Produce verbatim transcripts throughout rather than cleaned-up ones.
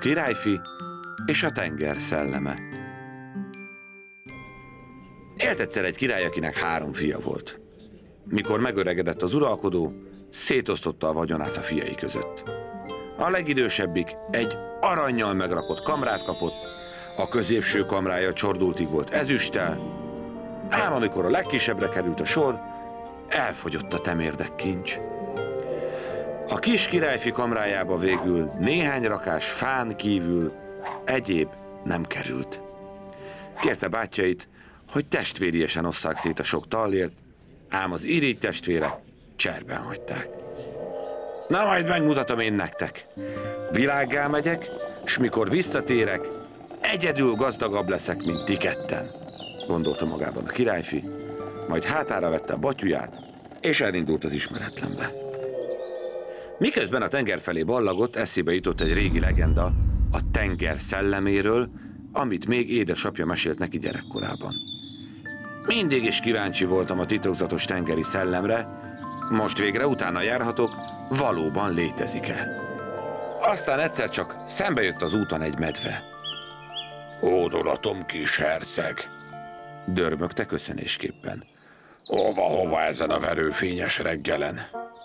királyfi és a tenger szelleme. Élt egyszer egy király, akinek három fia volt. Mikor megöregedett az uralkodó, szétosztotta a vagyonát a fiai között. A legidősebbik egy arannyal megrakott kamrát kapott, a középső kamrája csordultig volt ezüsttel, ám amikor a legkisebbre került a sor, elfogyott a temérdek kincs. A kis királyfi kamrájába végül néhány rakás fán kívül egyéb nem került. Kérte bátyjait, hogy testvériesen osszák szét a sok tallért, ám az irigy testvére cserben hagyták. Na majd megmutatom én nektek. Világgá megyek, s mikor visszatérek, egyedül gazdagabb leszek, mint ti ketten, gondolta magában a királyfi, majd hátára vette a batyuját, és elindult az ismeretlenbe. Miközben a tenger felé ballagott, eszébe jutott egy régi legenda a tenger szelleméről, amit még édesapja mesélt neki gyerekkorában. Mindig is kíváncsi voltam a titokzatos tengeri szellemre, most végre utána járhatok, valóban létezik-e. Aztán egyszer csak szembe jött az úton egy medve. Hódolatom, kis herceg, dörmögte köszönésképpen. Hova-hova ezen a verőfényes reggelen?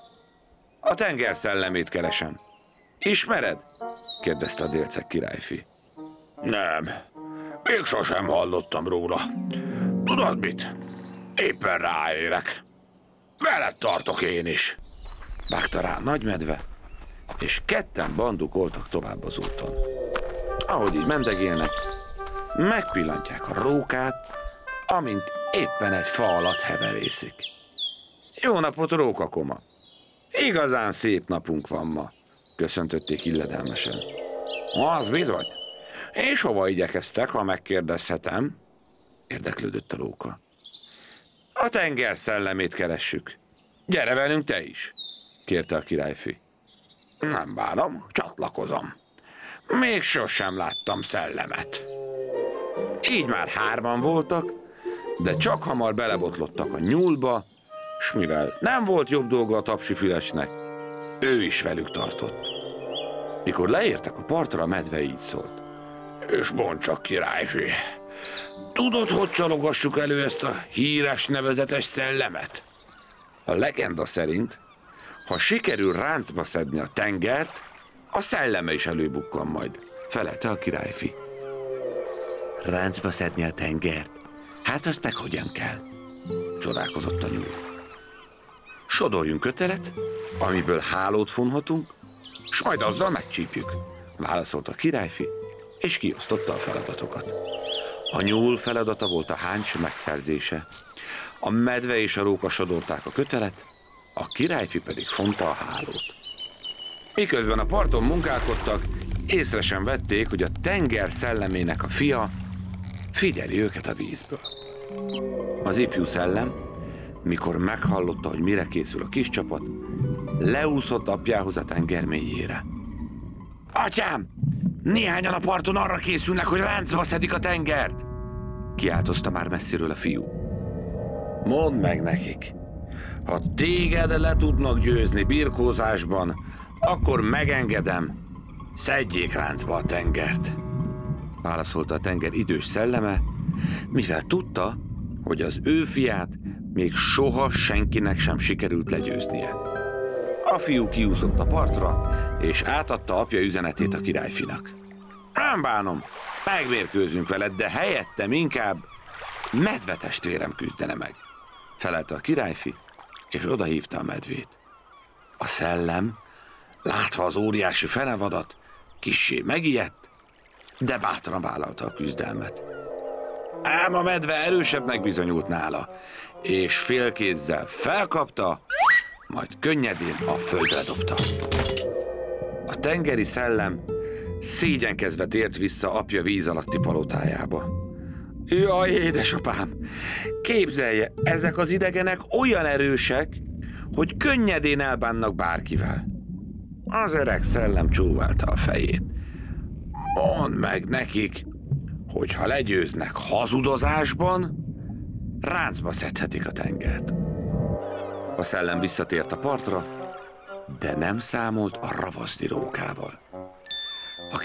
A tenger szellemét keresem. Ismered? Kérdezte a délceg királyfi. Nem, még sosem hallottam róla. Tudod mit? Éppen ráérek. Veled tartok én is. Vágta rá a nagymedve, és ketten bandukoltak tovább az úton. Ahogy így mendegélnek, megpillantják a rókát, amint éppen egy fa alatt heverészik. Jó napot, rókakoma! Igazán szép napunk van ma, köszöntötték illedelmesen. Az bizony. És hova igyekeztek, ha megkérdezhetem? Érdeklődött a róka. A tenger szellemét keressük. Gyere velünk te is, kérte a királyfi. Nem bánom, csatlakozom. Még sosem láttam szellemet. Így már hárman voltak, de csak hamar belebotlottak a nyúlba, s mivel nem volt jobb dolga a tapsifülesnek, ő is velük tartott. Mikor leértek a partra, a medve így szólt. És mondd csak, királyfi, tudod, hogy csalogassuk elő ezt a híres nevezetes szellemet? A legenda szerint, ha sikerül ráncba szedni a tengert, a szelleme is előbukkan majd, felelte a királyfi. Ráncba szedni a tengert? Hát azt meg hogyan kell? Csodálkozott a nyúl. Sodoljunk kötelet, amiből hálót fonhatunk, s majd azzal megcsípjük, válaszolt a királyfi, és kiosztotta a feladatokat. A nyúl feladata volt a háncs megszerzése, a medve és a róka sodorták a kötelet, a királyfi pedig fonta a hálót. Miközben a parton munkálkodtak, észre sem vették, hogy a tenger szellemének a fia figyeli őket a vízből. Az ifjú szellem, mikor meghallotta, hogy mire készül a kis csapat, leúszott apjához a tenger mélyére. Atyám! Néhányan a parton arra készülnek, hogy ráncba szedik a tengert! Kiáltozta már messziről a fiú. Mondd meg nekik, ha téged le tudnak győzni birkózásban, akkor megengedem, szedjék ráncba a tengert, válaszolta a tenger idős szelleme, mivel tudta, hogy az ő fiát még soha senkinek sem sikerült legyőznie. A fiú kiúszott a partra, és átadta apja üzenetét a királyfinak. Nem bánom, megmérkőzünk veled, de helyettem inkább medvetestvérem küzdene meg, felelte a királyfi, és odahívta a medvét. A szellem, látva az óriási fenevadat, kissé megijedt, de bátran vállalta a küzdelmet. Ám a medve erősebbnek bizonyult nála, és félkézzel felkapta, majd könnyedén a földre dobta. A tengeri szellem szégyenkezve tért vissza apja víz alatti palotájába. Jaj, édesapám, képzelje, ezek az idegenek olyan erősek, hogy könnyedén elbánnak bárkivel. Az öreg szellem csóválta a fejét. Mondd meg nekik, hogy ha legyőznek hazudozásban, ráncba szedhetik a tengert. A szellem visszatért a partra, de nem számolt a ravaszdi rókával. A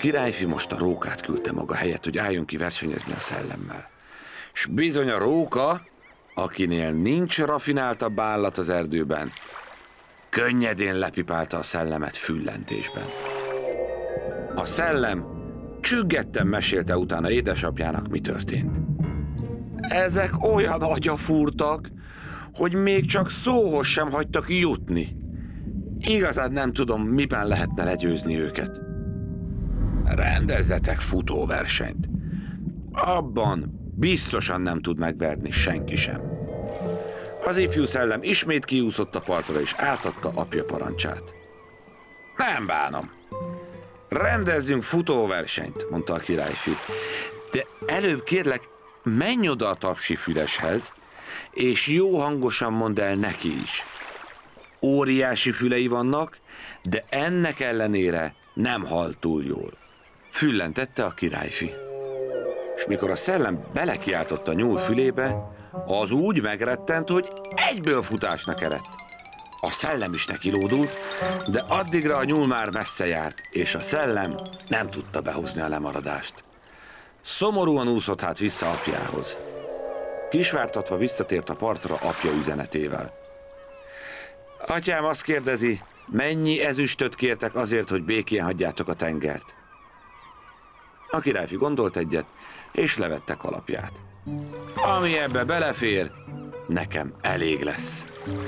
királyfi most a rókát küldte maga helyett, hogy álljon ki versenyezni a szellemmel. S bizony a róka, akinél nincs rafináltabb állat az erdőben, könnyedén lepipálta a szellemet füllentésben. A szellem csüggetten mesélte utána édesapjának, mi történt. Ezek olyan agyafúrtak, hogy még csak szóhoz sem hagytak jutni. Igazán nem tudom, miben lehetne legyőzni őket. Rendezzetek futóversenyt. Abban biztosan nem tud megverni senki sem. Az ifjú szellem ismét kiúszott a partra, és átadta apja parancsát. Nem bánom. Rendezzünk futóversenyt, mondta a királyfi. De előbb kérlek, menj oda a tapsifüleshez, és jó hangosan mondd el neki is. Óriási fülei vannak, de ennek ellenére nem hall túl jól. Füllentette a királyfi. És mikor a szellem belekiáltott a nyúl fülébe, az úgy megrettent, hogy egyből futásnak eredt. A szellem is neki lódult, de addigra a nyúl már messze járt, és a szellem nem tudta behozni a lemaradást. Szomorúan úszott hát vissza apjához. Kisvártatva visszatért a partra apja üzenetével. Atyám azt kérdezi, mennyi ezüstöt kértek azért, hogy békén hagyjátok a tengert? A királyfi gondolt egyet, és levette kalapját. Ami ebbe belefér, nekem elég lesz.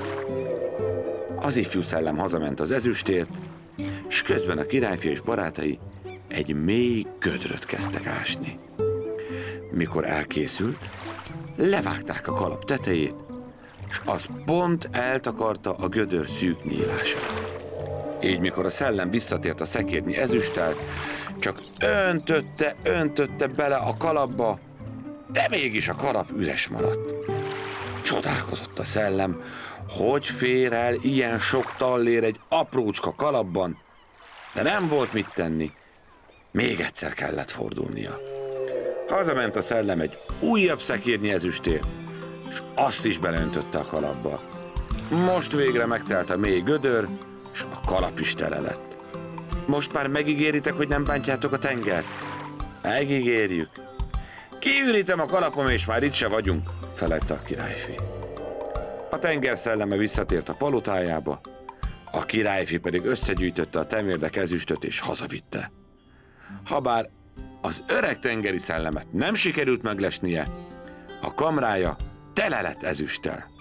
Az ifjú szellem hazament az ezüstért, s közben a királyfi és barátai egy mély gödröt kezdtek ásni. Mikor elkészült, levágták a kalap tetejét, s az pont eltakarta a gödör szűk nyílását. Így mikor a szellem visszatért a szekérnyi ezüsttel, csak öntötte, öntötte bele a kalapba, de mégis a kalap üres maradt. Csodálkozott a szellem, hogy fér el ilyen sok tallér egy aprócska kalapban, de nem volt mit tenni. Még egyszer kellett fordulnia. Hazament a szellem egy újabb szekérnyi ezüstért, és azt is beleöntötte a kalapba. Most végre megtelt a mély gödör, és a kalap is tele lett. Most már megígéritek, hogy nem bántjátok a tengert? Megígérjük. Kiürítem a kalapom, és már itt se vagyunk, felelte a királyfi. A tenger szelleme visszatért a palotájába, a királyfi pedig összegyűjtötte a temérdek ezüstöt és hazavitte. Habár az öreg tengeri szellemet nem sikerült meglesnie, a kamrája tele lett ezüsttel.